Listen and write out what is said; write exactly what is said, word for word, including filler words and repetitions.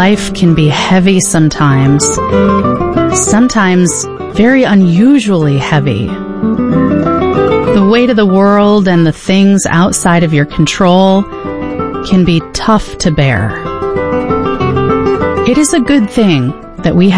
life can be heavy sometimes, sometimes very unusually heavy. The weight of the world and the things outside of your control can be tough to bear. It is a good thing that we have